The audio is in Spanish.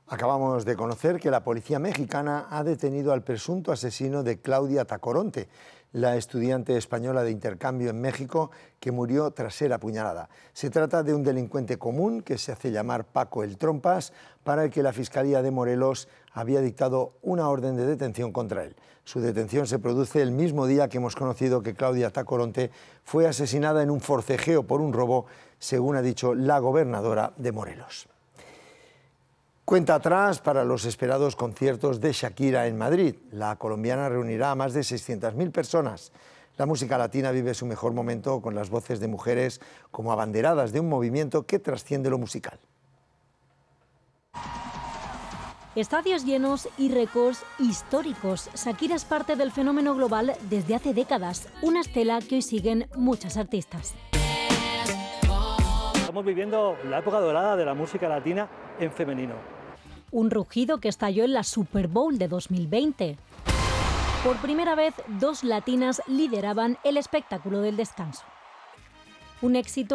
Acabamos de conocer que la policía mexicana ha detenido al presunto asesino de Claudia Tacoronte, la estudiante española de intercambio en México que murió tras ser apuñalada. Se trata de un delincuente común que se hace llamar Paco el Trompas, para el que la Fiscalía de Morelos había dictado una orden de detención contra él. Su detención se produce el mismo día que hemos conocido que Claudia Tacoronte fue asesinada en un forcejeo por un robo, según ha dicho la gobernadora de Morelos. Cuenta atrás para los esperados conciertos de Shakira en Madrid. La colombiana reunirá a más de 600.000 personas. La música latina vive su mejor momento con las voces de mujeres como abanderadas de un movimiento que trasciende lo musical. Estadios llenos y récords históricos. Shakira es parte del fenómeno global desde hace décadas, una estela que hoy siguen muchas artistas. Estamos viviendo la época dorada de la música latina en femenino. Un rugido que estalló en la Super Bowl de 2020. Por primera vez, dos latinas lideraban el espectáculo del descanso. Un éxito